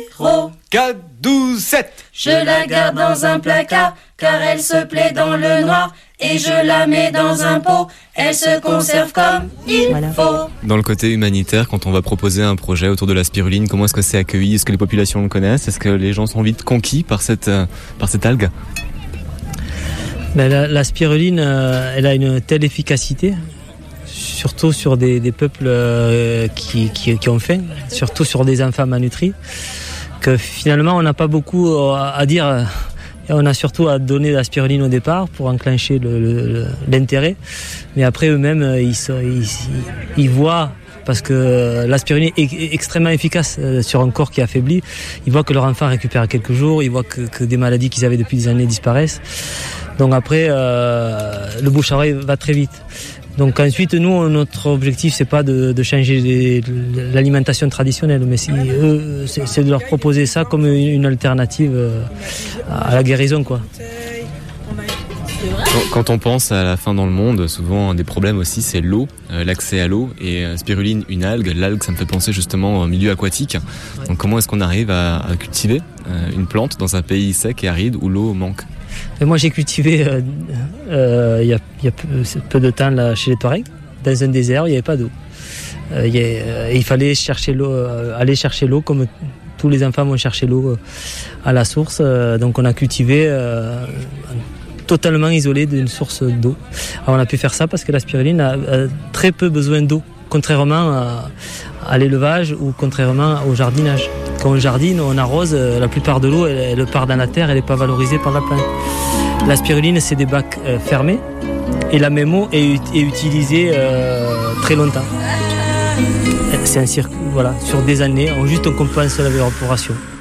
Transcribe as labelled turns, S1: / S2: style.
S1: 4, 12, 7.
S2: Je la garde dans un placard, car elle se plaît dans le noir. Et je la mets dans un pot, elle se conserve comme il faut.
S1: Dans le côté humanitaire, quand on va proposer un projet autour de la spiruline, comment est-ce que c'est accueilli? Est-ce que les populations le connaissent? Est-ce que les gens sont vite conquis par cette algue?
S3: La spiruline, elle a une telle efficacité, surtout sur des peuples qui ont faim, surtout sur des enfants malnutris, que finalement on n'a pas beaucoup à dire. Et on a surtout à donner la spiruline au départ pour enclencher l'intérêt. Mais après eux-mêmes, ils voient, parce que la spiruline est extrêmement efficace sur un corps qui est affaibli. Ils voient que leur enfant récupère quelques jours, ils voient que des maladies qu'ils avaient depuis des années disparaissent. Donc après, le bouche à oreille va très vite. Donc ensuite, nous, notre objectif, c'est pas de changer l'alimentation traditionnelle, mais c'est de leur proposer ça comme une alternative à la guérison, quoi.
S1: Quand on pense à la faim dans le monde, souvent un des problèmes aussi, c'est l'eau, l'accès à l'eau. Et spiruline, une algue, l'algue, ça me fait penser justement au milieu aquatique. Donc comment est-ce qu'on arrive à cultiver une plante dans un pays sec et aride où l'eau manque?
S3: Et moi, j'ai cultivé il y a peu de temps là, chez les Touaregs, dans un désert, il n'y avait pas d'eau. Il fallait aller chercher l'eau comme tous les enfants vont chercher l'eau à la source. Donc on a cultivé totalement isolé d'une source d'eau. Alors on a pu faire ça parce que la spiruline a très peu besoin d'eau, contrairement à l'élevage ou contrairement au jardinage. Quand on jardine, on arrose, la plupart de l'eau, elle part dans la terre, elle n'est pas valorisée par la plante. La spiruline, c'est des bacs fermés et la même eau est utilisée très longtemps. C'est un circuit, voilà, sur des années, on compense l'évaporation.